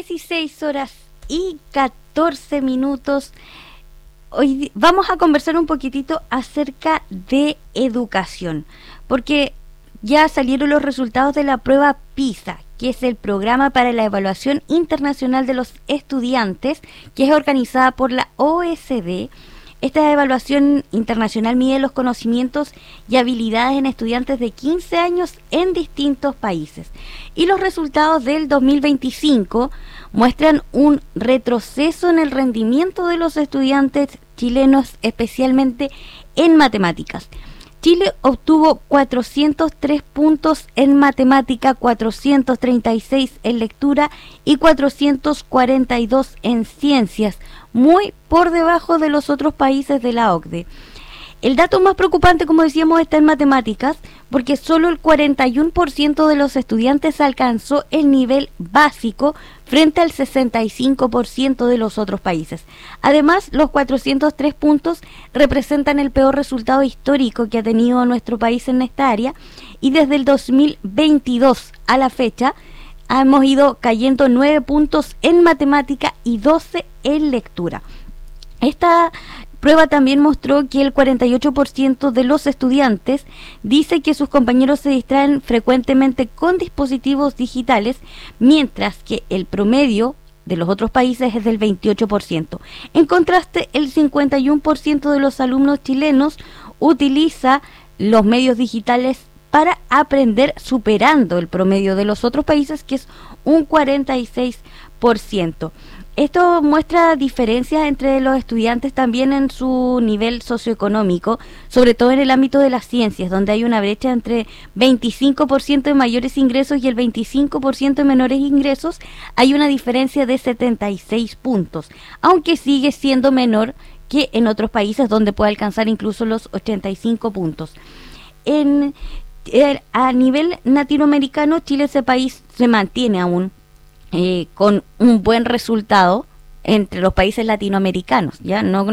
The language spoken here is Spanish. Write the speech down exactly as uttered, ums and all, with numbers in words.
dieciséis horas y catorce minutos. Hoy vamos a conversar un poquitito acerca de educación, porque ya salieron los resultados de la prueba PISA, que es el Programa para la Evaluación Internacional de los Estudiantes, que es organizada por la O E C D. Esta evaluación internacional mide los conocimientos y habilidades en estudiantes de quince años en distintos países. Y los resultados del dos mil veinticinco muestran un retroceso en el rendimiento de los estudiantes chilenos, especialmente en matemáticas. Chile obtuvo cuatrocientos tres puntos en matemática, cuatrocientos treinta y seis en lectura y cuatrocientos cuarenta y dos en ciencias, muy por debajo de los otros países de la O C D E. El dato más preocupante, como decíamos, está en matemáticas, porque solo el cuarenta y uno por ciento de los estudiantes alcanzó el nivel básico frente al sesenta y cinco por ciento de los otros países. Además, los cuatrocientos tres puntos representan el peor resultado histórico que ha tenido nuestro país en esta área, y desde el dos mil veintidós a la fecha hemos ido cayendo nueve puntos en matemática y doce en lectura. Esta prueba también mostró que el cuarenta y ocho por ciento de los estudiantes dice que sus compañeros se distraen frecuentemente con dispositivos digitales, mientras que el promedio de los otros países es del veintiocho por ciento. En contraste, el cincuenta y uno por ciento de los alumnos chilenos utiliza los medios digitales para aprender, superando el promedio de los otros países, que es un cuarenta y seis por ciento. Esto muestra diferencias entre los estudiantes también en su nivel socioeconómico, sobre todo en el ámbito de las ciencias, donde hay una brecha entre veinticinco por ciento de mayores ingresos y el veinticinco por ciento de menores ingresos. Hay una diferencia de setenta y seis puntos, aunque sigue siendo menor que en otros países, donde puede alcanzar incluso los ochenta y cinco puntos. En, eh, a nivel latinoamericano, Chile, ese país, se mantiene aún Eh, con un buen resultado entre los países latinoamericanos, ya no